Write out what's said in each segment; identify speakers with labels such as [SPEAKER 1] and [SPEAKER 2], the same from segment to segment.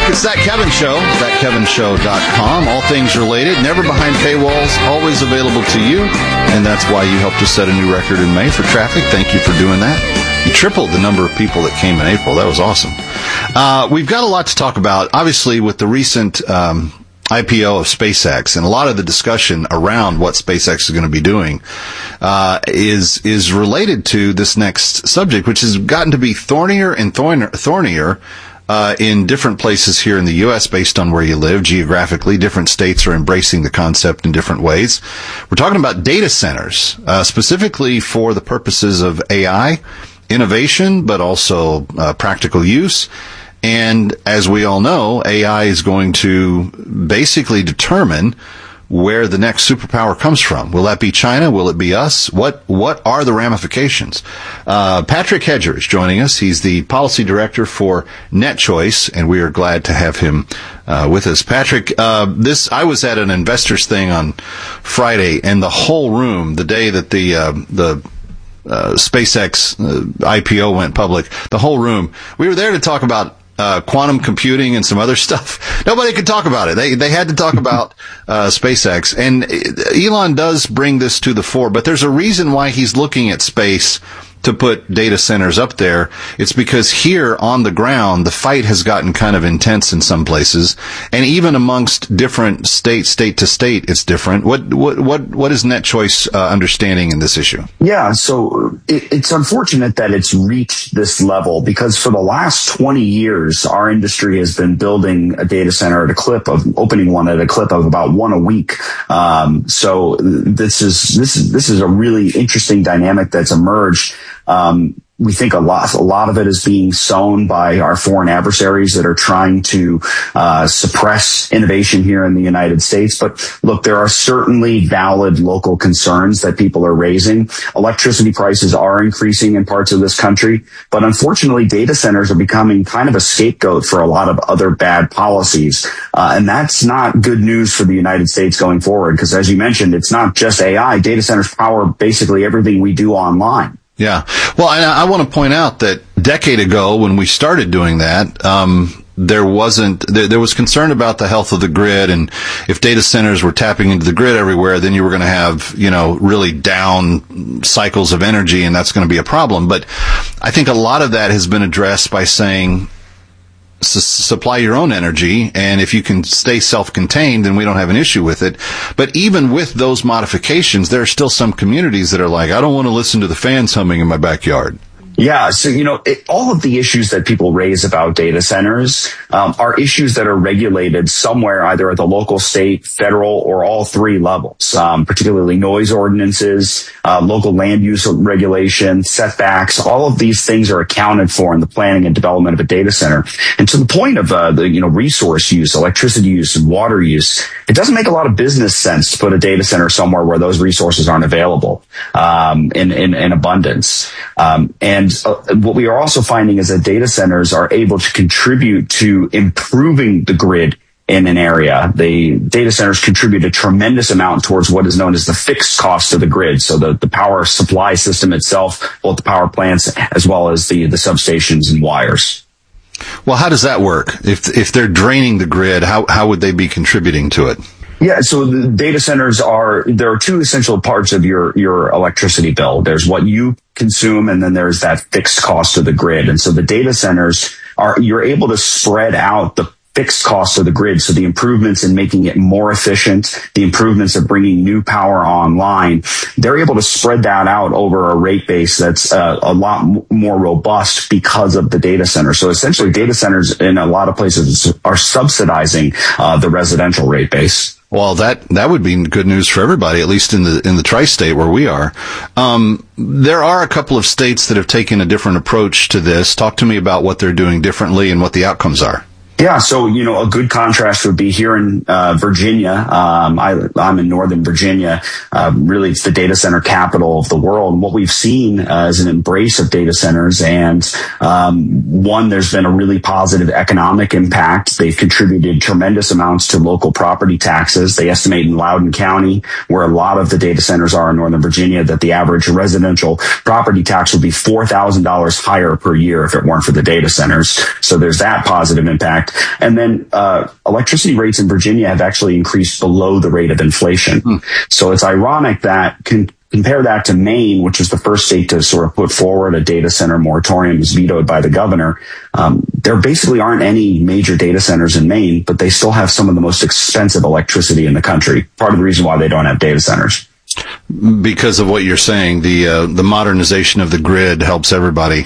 [SPEAKER 1] It's That Kevin Show, thatkevinshow.com. All things related, never behind paywalls, always available to you. And that's why you helped us set a new record in May for traffic. Thank you for doing that. You tripled the number of people that came in April. That was awesome. We've got a lot to talk about, obviously, with the recent IPO of SpaceX, and a lot of the discussion around what SpaceX is going to be doing is related to this next subject, which has gotten to be thornier and thornier in different places here in the U.S. based on where you live geographically. Different states are embracing the concept in different ways. We're talking about data centers, specifically for the purposes of AI innovation, but also practical use. And as we all know, AI is going to basically determine where the next superpower comes from. Will that be China? Will it be us? What are the ramifications? Patrick Hedger is joining us. He's the policy director for NetChoice, and we are glad to have him with us. Patrick, I was at an investors thing on Friday, and the whole room, the day that the SpaceX IPO went public, the whole room, we were there to talk about quantum computing and some other stuff. Nobody could talk about it. They had to talk about SpaceX. And Elon does bring this to the fore, but there's a reason why he's looking at space to put data centers up there. It's because here on the ground, the fight has gotten kind of intense in some places, and even amongst different states, state to state, it's different. What is NetChoice understanding in this issue? Yeah,
[SPEAKER 2] so it's unfortunate that it's reached this level, because for the last 20 years, our industry has been building a data center opening one at a clip of about one a week. So this is a really interesting dynamic that's emerged. We think a lot of it is being sown by our foreign adversaries that are trying to suppress innovation here in the United States. But look, there are certainly valid local concerns that people are raising. Electricity prices are increasing in parts of this country, but unfortunately, data centers are becoming kind of a scapegoat for a lot of other bad policies. And that's not good news for the United States going forward, because as you mentioned, it's not just AI. Data centers power basically everything we do online.
[SPEAKER 1] Yeah. Well, and I want to point out that a decade ago when we started doing that, there was concern about the health of the grid, and if data centers were tapping into the grid everywhere, then you were going to have, really down cycles of energy, and that's going to be a problem. But I think a lot of that has been addressed by saying, supply your own energy, and if you can stay self-contained, then we don't have an issue with it. But even with those modifications, there are still some communities that are like, I don't want to listen to the fans humming in my backyard.
[SPEAKER 2] Yeah, so, all of the issues that people raise about data centers are issues that are regulated somewhere, either at the local, state, federal, or all three levels, particularly noise ordinances, local land use regulation, setbacks. All of these things are accounted for in the planning and development of a data center. And to the point of the resource use, electricity use, and water use, it doesn't make a lot of business sense to put a data center somewhere where those resources aren't available in abundance. And what we are also finding is that data centers are able to contribute to improving the grid in an area. The data centers contribute a tremendous amount towards what is known as the fixed cost of the grid. So the power supply system itself, both the power plants as well as the substations and wires.
[SPEAKER 1] Well, how does that work? If they're draining the grid, how would they be contributing to it?
[SPEAKER 2] Yeah, so the data centers there are two essential parts of your electricity bill. There's what you consume, and then there's that fixed cost of the grid. And so the data centers you're able to spread out the fixed cost of the grid. So the improvements in making it more efficient, the improvements of bringing new power online, they're able to spread that out over a rate base that's a lot more robust because of the data center. So essentially, data centers in a lot of places are subsidizing the residential rate base.
[SPEAKER 1] Well, that would be good news for everybody, at least in the tri-state where we are. There are a couple of states that have taken a different approach to this. Talk to me about what they're doing differently and what the outcomes are.
[SPEAKER 2] Yeah, so, a good contrast would be here in Virginia. I'm in Northern Virginia. Really, it's the data center capital of the world. And what we've seen is an embrace of data centers. And there's been a really positive economic impact. They've contributed tremendous amounts to local property taxes. They estimate in Loudoun County, where a lot of the data centers are in Northern Virginia, that the average residential property tax would be $4,000 higher per year if it weren't for the data centers. So there's that positive impact. impact. And then electricity rates in Virginia have actually increased below the rate of inflation. So it's ironic that compare that to Maine, which was the first state to sort of put forward a data center moratorium, was vetoed by the governor. There basically aren't any major data centers in Maine, but they still have some of the most expensive electricity in the country. Part of the reason why they don't have data centers.
[SPEAKER 1] Because of what you're saying, the modernization of the grid helps everybody.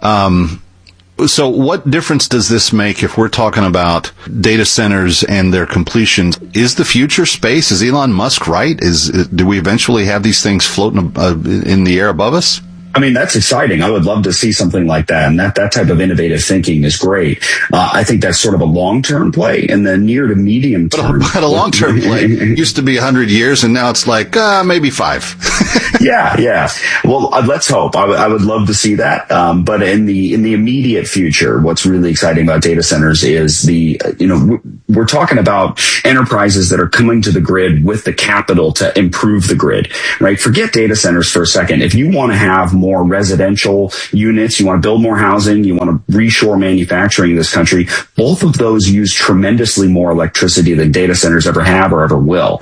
[SPEAKER 1] So what difference does this make if we're talking about data centers and their completions? Is the future space? Is Elon Musk right? Do we eventually have these things floating in the air above us?
[SPEAKER 2] I mean, that's exciting. I would love to see something like that. And that type of innovative thinking is great. I think that's sort of a long-term play, and the near to medium term.
[SPEAKER 1] But a long-term play used to be 100 years, and now it's like, maybe 5.
[SPEAKER 2] Yeah. Well, let's hope. I would love to see that. But in the immediate future, what's really exciting about data centers is we're talking about enterprises that are coming to the grid with the capital to improve the grid, right? Forget data centers for a second. If you want to have more residential units, you want to build more housing, you want to reshore manufacturing in this country, both of those use tremendously more electricity than data centers ever have or ever will.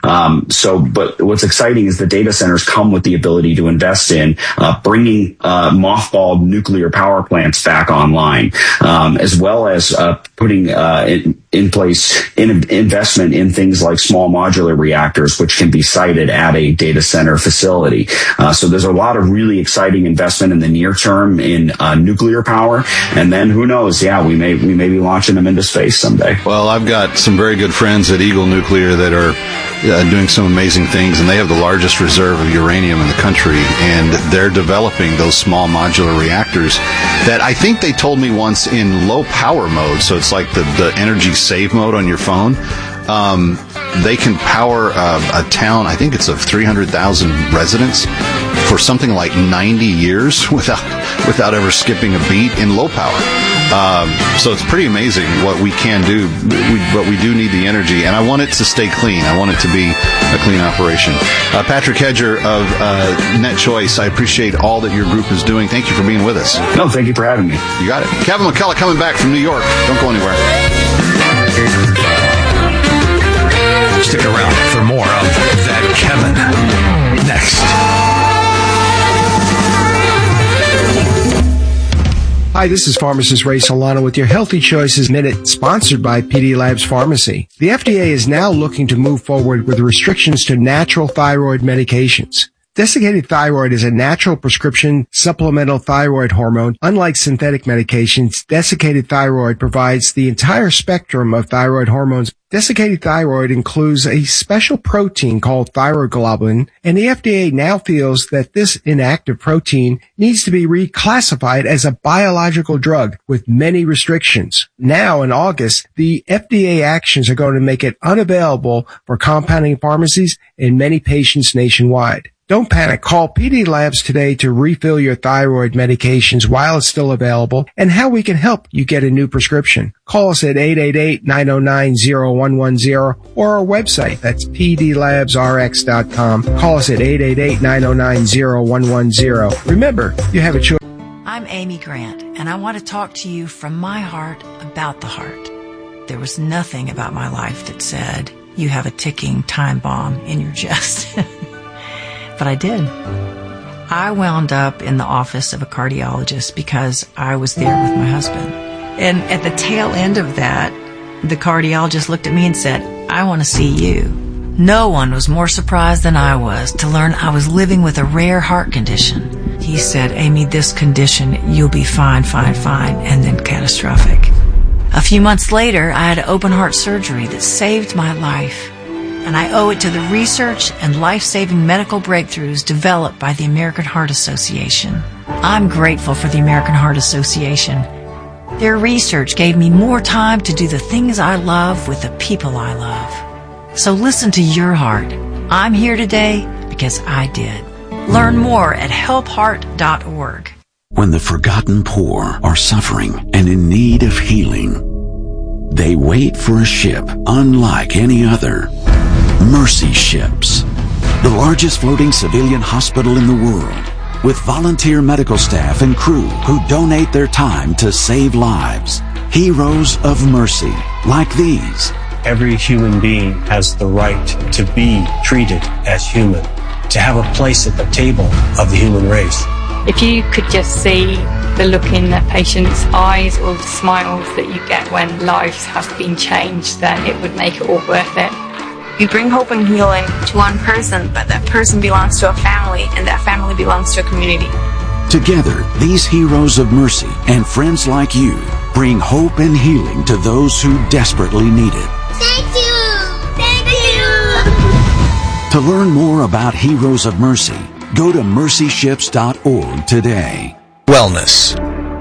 [SPEAKER 2] But what's exciting is the data centers come with the ability to invest in bringing mothballed nuclear power plants back online, as well as putting in place investment in things like small modular reactors, which can be sited at a data center facility. So there's a lot of really exciting investment in the near term in nuclear power, and then who knows? Yeah, we may be launching them into space someday.
[SPEAKER 1] Well, I've got some very good friends at Eagle Nuclear that are doing some amazing things, and they have the largest reserve of uranium in the country, and they're developing those small modular reactors that I think they told me once in low power mode, so it's like the energy save mode on your phone. They can power a town, I think it's of 300,000 residents, for something like 90 years without ever skipping a beat in low power. So it's pretty amazing what we can do, but we do need the energy, and I want it to stay clean. I want it to be a clean operation. Patrick Hedger of NetChoice, I appreciate all that your group is doing. Thank you for being with us.
[SPEAKER 2] No, thank you for having me.
[SPEAKER 1] You got it. Kevin McCullough coming back from New York. Don't go anywhere.
[SPEAKER 3] Stick around for more of That Kevin next.
[SPEAKER 4] Hi, this is pharmacist Ray Solano with your Healthy Choices Minute, sponsored by PD Labs Pharmacy. The FDA is now looking to move forward with restrictions to natural thyroid medications. Desiccated thyroid is a natural prescription supplemental thyroid hormone. Unlike synthetic medications, desiccated thyroid provides the entire spectrum of thyroid hormones. Desiccated thyroid includes a special protein called thyroglobulin, and the FDA now feels that this inactive protein needs to be reclassified as a biological drug with many restrictions. Now, in August, the FDA actions are going to make it unavailable for compounding pharmacies and many patients nationwide. Don't panic. Call PD Labs today to refill your thyroid medications while it's still available and how we can help you get a new prescription. Call us at 888-909-0110 or our website. That's pdlabsrx.com. Call us at 888-909-0110. Remember, you have a choice.
[SPEAKER 5] I'm Amy Grant, and I want to talk to you from my heart about the heart. There was nothing about my life that said, you have a ticking time bomb in your chest. But I did. I wound up in the office of a cardiologist because I was there with my husband. And at the tail end of that, the cardiologist looked at me and said, I want to see you. No one was more surprised than I was to learn I was living with a rare heart condition. He said, Amy, this condition, you'll be fine, and then catastrophic. A few months later, I had open heart surgery that saved my life. And I owe it to the research and life-saving medical breakthroughs developed by the American Heart Association. I'm grateful for the American Heart Association. Their research gave me more time to do the things I love with the people I love. So listen to your heart. I'm here today because I did. Learn more at helpheart.org.
[SPEAKER 6] When the forgotten poor are suffering and in need of healing, they wait for a ship unlike any other. Mercy Ships, the largest floating civilian hospital in the world, with volunteer medical staff and crew who donate their time to save lives. Heroes of Mercy, like these.
[SPEAKER 7] Every human being has the right to be treated as human, to have a place at the table of the human race.
[SPEAKER 8] If you could just see the look in the patient's eyes or the smiles that you get when lives have been changed, then it would make it all worth it.
[SPEAKER 9] You bring hope and healing to one person, but that person belongs to a family, and that family belongs to a community.
[SPEAKER 6] Together, these Heroes of Mercy and friends like you bring hope and healing to those who desperately need it.
[SPEAKER 10] Thank you! Thank you!
[SPEAKER 6] To learn more about Heroes of Mercy, go to mercyships.org today.
[SPEAKER 3] Wellness.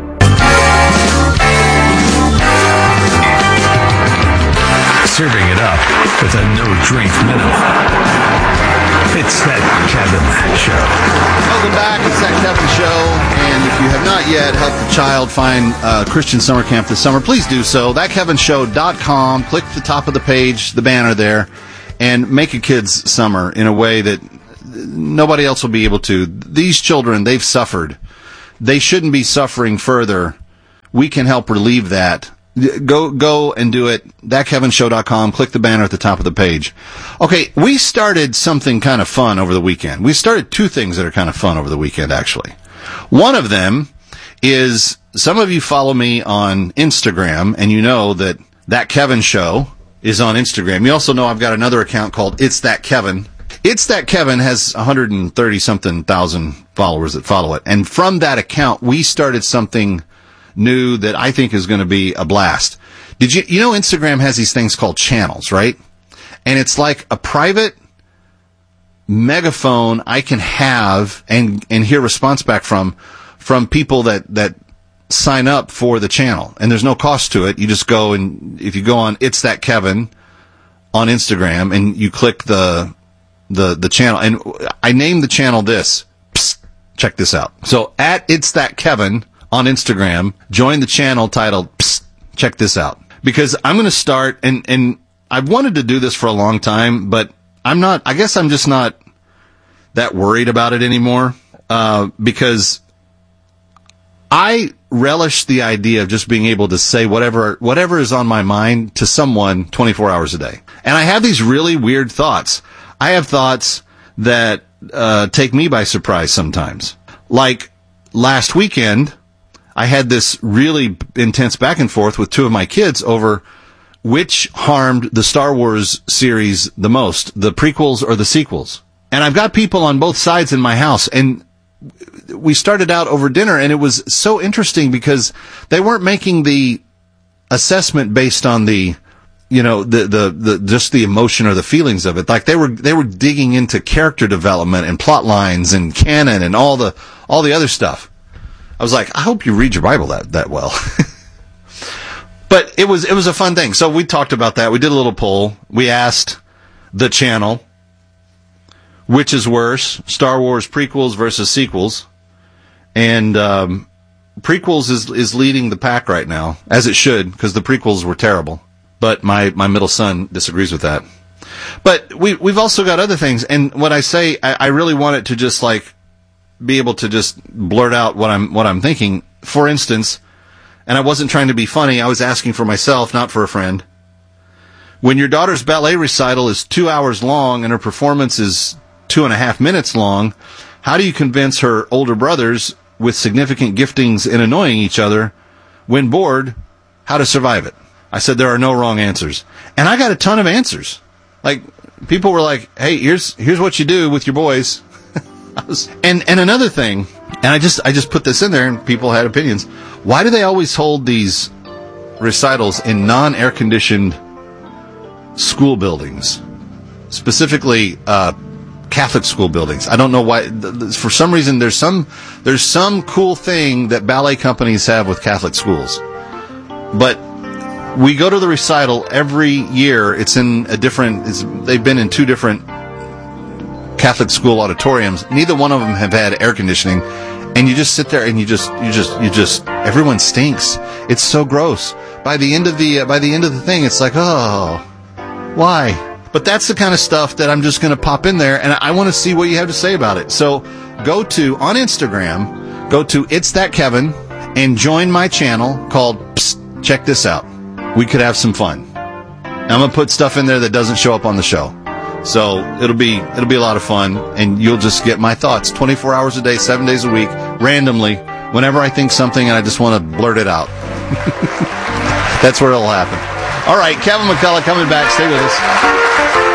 [SPEAKER 3] Serving it up with a no-drink minute. It's That Kevin Show.
[SPEAKER 1] Welcome back. It's That Kevin Show. And if you have not yet helped a child find Christian summer camp this summer, please do so. ThatKevinShow.com. Click the top of the page, the banner there, and make a kid's summer in a way that nobody else will be able to. These children, they've suffered. They shouldn't be suffering further. We can help relieve that. Go and do it. ThatKevinShow.com. Click the banner at the top of the page. Okay, we started something kind of fun over the weekend. We started two things that are kind of fun over the weekend, actually. One of them is, some of you follow me on Instagram, and you know that That Kevin Show is on Instagram. You also know I've got another account called It's That Kevin. It's That Kevin has 130-something thousand followers that follow it. And from that account, we started something new that I think is going to be a blast. You know Instagram has these things called channels, right? And it's like a private megaphone I can have and hear response back from people that sign up for the channel. And there's no cost to it. You just go, and if you go on It's That Kevin on Instagram and you click the channel, and I named the channel this. Psst, check this out. So at It's That Kevin on Instagram, join the channel titled Psst, check this out. Because I'm going to start, and I've wanted to do this for a long time, but I guess I'm just not that worried about it anymore, because I relish the idea of just being able to say whatever is on my mind to someone 24 hours a day. And I have these really weird thoughts. I have thoughts that take me by surprise sometimes. Like last weekend, I had this really intense back and forth with two of my kids over which harmed the Star Wars series the most, the prequels or the sequels. And I've got people on both sides in my house, and we started out over dinner, and it was so interesting because they weren't making the assessment based on the, you know, the just the emotion or the feelings of it. Like they were digging into character development and plot lines and canon and all the other stuff. I was like, I hope you read your Bible that well. But it was a fun thing. So we talked about that. We did a little poll. We asked the channel, which is worse, Star Wars prequels versus sequels. And prequels is leading the pack right now, as it should, because the prequels were terrible. But my middle son disagrees with that. But we've also got other things. And what I say, I really want it to just like be able to just blurt out what I'm thinking. For instance, and I wasn't trying to be funny, I was asking for myself, not for a friend. When your daughter's ballet recital is 2 hours long and her performance is 2.5 minutes long, how do you convince her older brothers with significant giftings in annoying each other when bored how to survive it? I said there are no wrong answers. And I got a ton of answers. Like, people were like, hey, here's what you do with your boys. And another thing, and I just put this in there and people had opinions. Why do they always hold these recitals in non-air conditioned school buildings? Specifically, Catholic school buildings. I don't know why. For some reason, there's some cool thing that ballet companies have with Catholic schools. But we go to the recital every year. It's in they've been in two different Catholic school auditoriums. Neither one of them have had air conditioning, and you just sit there and you just everyone stinks. It's so gross. By the end of the thing, it's like, oh, why? But that's the kind of stuff that I'm just going to pop in there, and I want to see what you have to say about it. So on Instagram, go to It's That Kevin and join my channel called Psst, check this out. We could have some fun. I'm going to put stuff in there that doesn't show up on the show. So it'll be a lot of fun, and you'll just get my thoughts 24 hours a day, 7 days a week, randomly, whenever I think something and I just want to blurt it out. That's where it'll happen. All right, Kevin McCullough coming back. Stay with us.